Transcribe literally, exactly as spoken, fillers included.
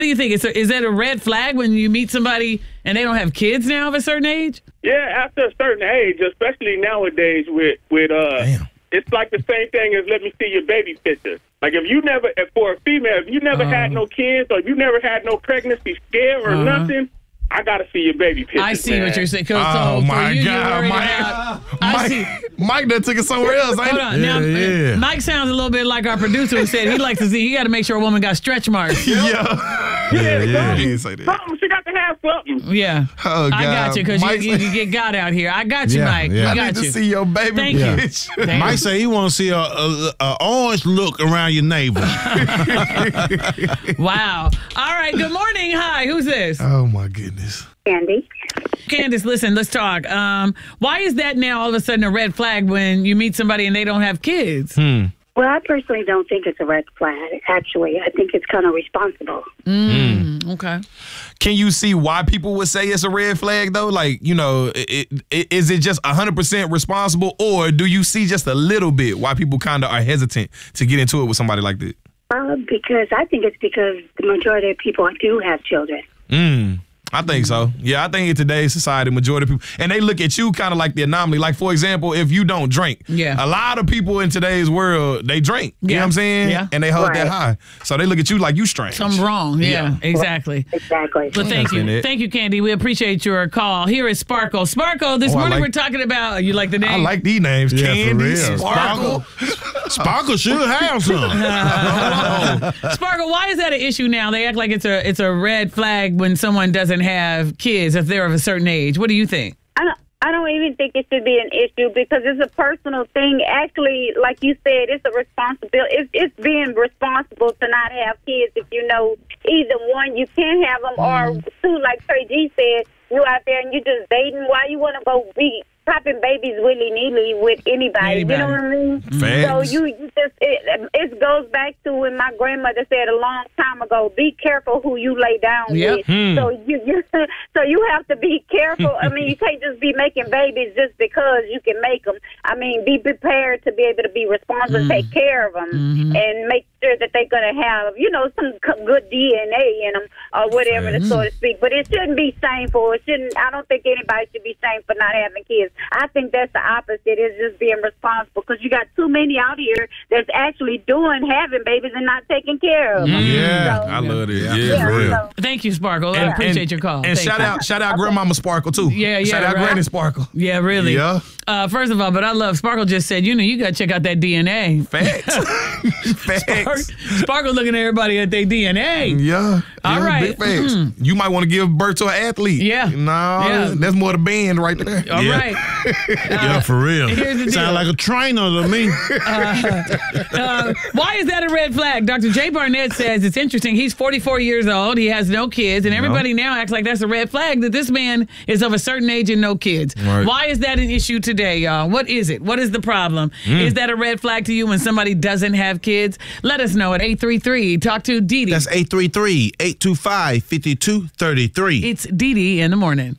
do you think? Is, a, is that a red flag when you meet somebody and they don't have kids now of a certain age? Yeah, after a certain age, especially nowadays with, with uh, Damn. it's like the same thing as let me see your baby picture. Like if you never, if for a female, if you never Uh-huh. had no kids or you never had no pregnancy scare or Uh-huh. nothing, I got to see your baby picture. I see what you're saying. 'Cause Oh, so for my you, you're God, worried Mike. about- I Mike, see. Mike done took it somewhere else. Ain't Hold it? on. Now, Yeah, yeah. Mike sounds a little bit like our producer who said he likes to see, he got to make sure a woman got stretch marks. Yeah. Yeah, yeah. He didn't say that. Something, she got to have something. Yeah. Oh, God. I got you because you, Mike you, said- you get God out here. I got you, Yeah, Mike. yeah. I I got need to you. see your baby Thank you. picture. Damn. Mike say he want to see a, a, a orange look around your navel. Wow. All right. Good morning. Hi. Who's this? Oh, my goodness. Candy. Candace, listen, let's talk. Um, why is that now all of a sudden a red flag when you meet somebody and they don't have kids? Hmm. Well, I personally don't think it's a red flag. Actually, I think it's kind of responsible. Mm, okay. Can you see why people would say it's a red flag, though? Like, you know, it, it, is it just one hundred percent responsible, or do you see just a little bit why people kind of are hesitant to get into it with somebody like that? Uh, because I think it's because the majority of people do have children. Mm. I think so. Yeah, I think in today's society, majority of people, and they look at you kind of like the anomaly. Like, for example, if you don't drink, Yeah. a lot of people in today's world, they drink. You Yeah. know what I'm saying? Yeah. And they hold Right. that high. So they look at you like you strange. Something wrong. Yeah, exactly. Exactly. But thank you. Understand it. Thank you, Candy. We appreciate your call. Here is Sparkle. Sparkle, this Oh, I morning like- we're talking about, you like the name? I like these names. Yeah, for Candy, real. Sparkle. Sparkle should have some. Sparkle, why is that an issue now? They act like it's a it's a red flag when someone doesn't have kids if they're of a certain age. What do you think? I don't, I don't even think it should be an issue because it's a personal thing. Actually, like you said, it's a responsibility. It's, it's being responsible to not have kids if you know either one, you can't have them, or two, like Trey G said, you out there and you just dating. Why you want to go be popping babies willy-nilly with anybody, Anybody. you know what I mean? Facts. So you, you just, it, it goes back to when my grandmother said a long time ago, be careful who you lay down Yep. with. So you, you, so you have to be careful. I mean, you can't just be making babies just because you can make them. I mean, be prepared to be able to be responsible and take care of them and make sure that they're going to have, you know, some c- good D N A in them or whatever, Facts. so to speak. But it shouldn't be shameful. It shouldn't. I don't think anybody should be shamed for not having kids. I think that's the opposite. It's just being responsible because you got too many out here that's actually doing having babies and not taking care of them. Yeah, So- I love it. Yeah, Yeah, for real. so- Thank you, Sparkle. I And- appreciate and- your call. And Thank shout you. out, shout out, Grandmama Sparkle too. Yeah, yeah, Shout out, right. Granny Sparkle. Yeah, really. Yeah. Uh, first of all, but I love Sparkle just said, you know, you got to check out that D N A. Facts. Facts. Sparkle looking at everybody at their D N A. Yeah. All yeah, right. Big facts. You might want to give birth to an athlete. Yeah. No, Yeah. that's more the band right there. All Yeah. right. Yeah, for real. here's the deal. Sound like a trainer to me. Uh, why is that a red flag? Doctor Jay Barnett says it's interesting. He's forty-four years old. He has no kids. And everybody now acts like that's a red flag that this man is of a certain age and no kids. Right. Why is that an issue today, y'all? What is it? What is the problem? Is that a red flag to you when somebody doesn't have kids? Let us know at eight three three. Talk to Dee Dee. That's eight three three, eight two five, five two three three. It's Dee Dee in the morning.